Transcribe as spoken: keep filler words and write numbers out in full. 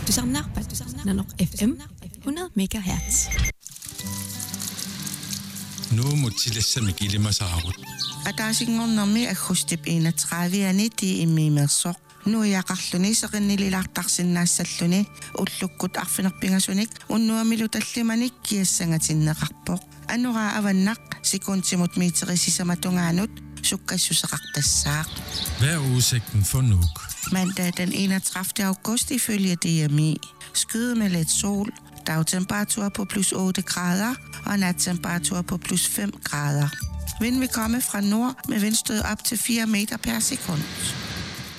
Pastusarnar, Pastusarnar F M, hundrede megahertz. Nu mutilassami kilimasaarut. Ataasinngornermi agustip enogtredive i immimersoq. Nu yaqarluni seqinnililaartarsinnaassalluni ullukkut arfinerpingasunik unnuamilu tallimanik kiassangatinneqarpoq. Anuraa avannaq sekuntimut meterisisamatungaaanut sukkassuseqartassaaq. Hvad er udsigten for Nuuk? Mandag den enogtredivte august ifølge D M I. Skyde med lidt sol, dagtemperatur på plus otte grader og nattemperatur på plus fem grader. Vind vil komme fra nord med vindstød op til fire meter per sekund.